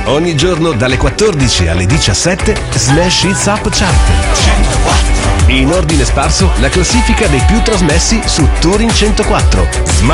Ogni giorno dalle 14 alle 17 Smash Hits Up Chart. 104. In ordine sparso la classifica dei più trasmessi su Touring 104.